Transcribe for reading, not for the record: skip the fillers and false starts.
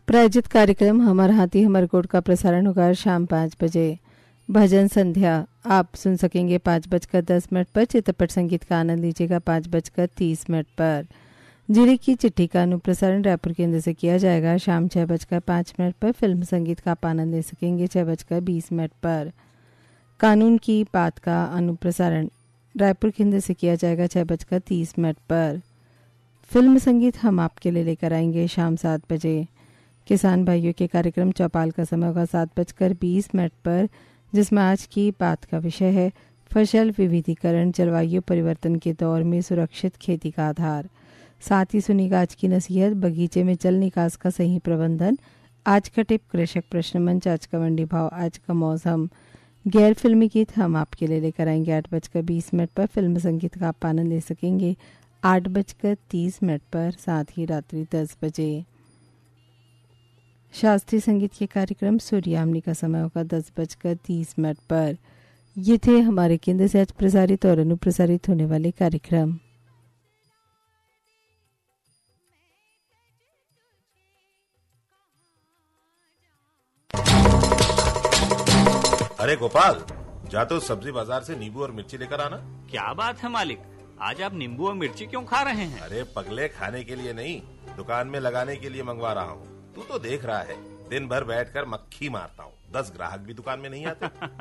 प्रायोजित कार्यक्रम हमार हाथी हमार गोड़ का प्रसारण होगा शाम 5 बजे। भजन संध्या आप सुन सकेंगे 5:10 पर। चित्रपट संगीत का आनंद लीजिएगा 5:30 पर। जिले की चिट्ठी का अनुप्रसारण रायपुर केंद्र से किया जाएगा शाम 6:05 पर। फिल्म संगीत का आप आनंद ले सकेंगे 6:20 पर। कानून की बात का अनुप्रसारण रायपुर केंद्र से किया जाएगा 6:30 पर। फिल्म संगीत हम आपके लिए लेकर आएंगे शाम 7 बजे। किसान भाइयों के कार्यक्रम चौपाल का समय होगा 7:20 पर, जिसमें आज की बात का विषय है फसल विविधीकरण जलवायु परिवर्तन के दौर में सुरक्षित खेती का आधार। साथ ही सुनिएगा आज की नसीहत बगीचे में जल निकास का सही प्रबंधन, आज का टिप कृषक प्रश्न मंच, आज का मंडी भाव, आज का मौसम। गैर फिल्मी गीत हम आपके लिए लेकर आएंगे 8:20 पर। फिल्म संगीत का आप आनंद ले सकेंगे 8:30 पर, साथ ही रात्रि 10 बजे। शास्त्रीय संगीत के कार्यक्रम सूर्यामनी का समय होगा 10:30 पर। ये थे हमारे केंद्र से आज प्रसारित और अनुप्रसारित होने वाले कार्यक्रम। अरे गोपाल, जा तो सब्जी बाजार से नींबू और मिर्ची लेकर आना। क्या बात है मालिक, आज आप नींबू और मिर्ची क्यों खा रहे हैं? अरे पगले, खाने के लिए नहीं, दुकान में लगाने के लिए मंगवा रहा हूँ। तू तो देख रहा है, दिन भर बैठकर मक्खी मारता हूँ, 10 ग्राहक भी दुकान में नहीं आते।